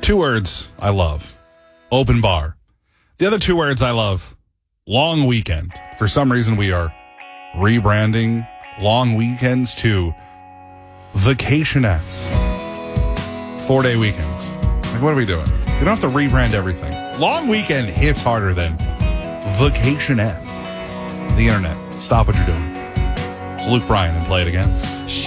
Two words I love. Open bar. The other two words I love. Long weekend. For some reason, we are rebranding long weekends to vacationettes. 4-day weekends. Like, what are we doing? We don't have to rebrand everything. Long weekend hits harder than vacationette. The internet. Stop what you're doing. It's Luke Bryan and play it again.